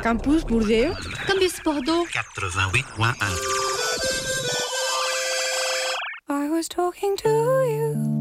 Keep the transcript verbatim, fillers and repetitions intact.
Campus Bordeaux. Campus Bordeaux. quatre-vingt-huit point un. I was talking to you.